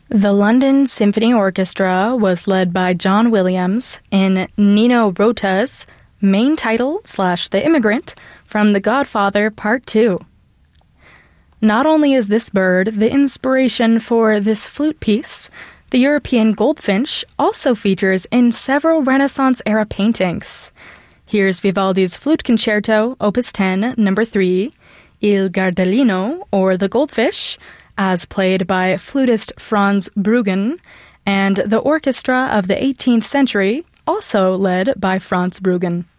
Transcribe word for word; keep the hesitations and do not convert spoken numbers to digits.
The London Symphony Orchestra was led by John Williams in Nino Rota's main title slash The Immigrant from The Godfather Part two. Not only is this bird the inspiration for this flute piece, the European goldfinch also features in several Renaissance-era paintings. Here's Vivaldi's Flute Concerto, Opus ten, Number three, Il Gardellino, or The Goldfish, as played by flutist Franz Bruggen, and the orchestra of the eighteenth century, also led by Franz Bruggen.